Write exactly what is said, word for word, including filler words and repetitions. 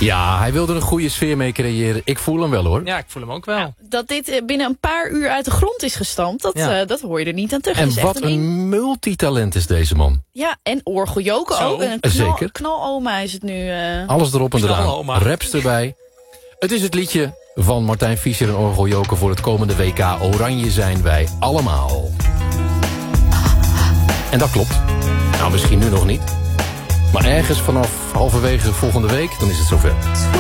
Ja, hij wilde een goede sfeer mee creëren. Ik voel hem wel, hoor. Ja, ik voel hem ook wel. Ja, dat dit binnen een paar uur uit de grond is gestampt, dat, Ja. uh, dat hoor je er niet aan terug. En Het is echt wat een multitalent is deze man. Ja, en orgeljoken Zo, ook. En een knal, zeker. knaloma is het nu. Uh... Alles erop en eraan. Knaloma. Raps erbij. Het is het liedje van Martijn Fischer en orgeljoken voor het komende W K. Oranje zijn wij allemaal. En dat klopt. Nou, misschien nu nog niet. Maar ergens vanaf halverwege volgende week, dan is het zover.